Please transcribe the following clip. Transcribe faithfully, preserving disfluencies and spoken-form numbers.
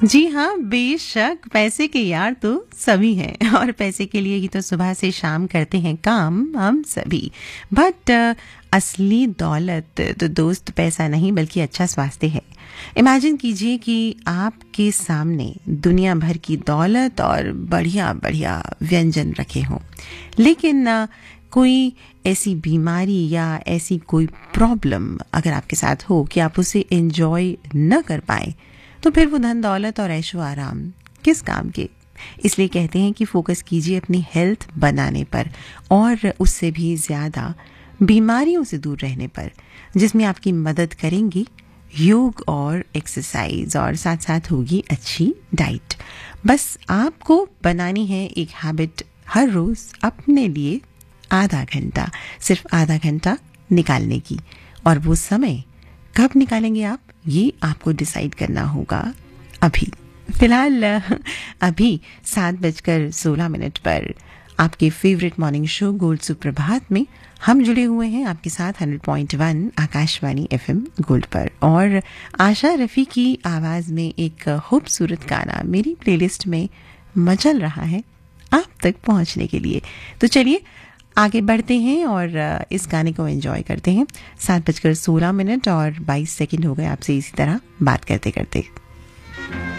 जी हाँ, बेशक पैसे के यार तो सभी हैं और पैसे के लिए ही तो सुबह से शाम करते हैं काम हम सभी। बट असली दौलत तो दोस्त पैसा नहीं बल्कि अच्छा स्वास्थ्य है। इमेजिन कीजिए कि आपके सामने दुनिया भर की दौलत और बढ़िया बढ़िया व्यंजन रखे हों, लेकिन अ, कोई ऐसी बीमारी या ऐसी कोई प्रॉब्लम अगर आपके साथ हो कि आप उसे एंजॉय न कर पाए, तो फिर वो धन दौलत और ऐशो आराम किस काम के। इसलिए कहते हैं कि फोकस कीजिए अपनी हेल्थ बनाने पर और उससे भी ज़्यादा बीमारियों से दूर रहने पर, जिसमें आपकी मदद करेंगी योग और एक्सरसाइज, और साथ साथ होगी अच्छी डाइट। बस आपको बनानी है एक हैबिट, हर रोज़ अपने लिए आधा घंटा, सिर्फ आधा घंटा निकालने की। और वो समय कब निकालेंगे आप, ये आपको डिसाइड करना होगा अभी। फिलहाल अभी सात बजकर सोलह मिनट पर आपके फेवरेट मॉर्निंग शो गोल्ड सुप्रभात में हम जुड़े हुए हैं आपके साथ hundred point one Akashvani FM gold पर। और आशा रफ़ी की आवाज़ में एक खूबसूरत गाना मेरी प्लेलिस्ट में मचल रहा है आप तक पहुंचने के लिए। तो चलिए आगे बढ़ते हैं और इस गाने को एंजॉय करते हैं। सात बजकर सोलह मिनट और बाईस सेकंड हो गए आपसे इसी तरह बात करते करते।